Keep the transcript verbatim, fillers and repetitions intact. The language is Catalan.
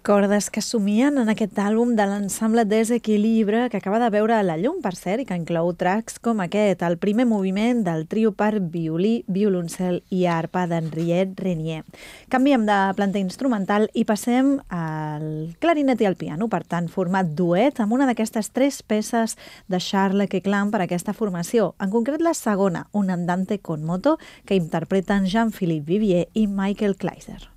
Cordes que somien en aquest àlbum de l'ensemble Desequilibre, que acaba de veure la llum, per cert, i que inclou tracks com aquest, el primer moviment del trio per violí, violoncel i arpa d'Henriette Renier. Canviem de planta instrumental i passem al clarinet i al piano, per tant, format duet amb una d'aquestes tres peces de Charles Queclan per a aquesta formació, en concret la segona, un andante con moto, que interpreten Jean-Philippe Vivier i Michael Kleiser.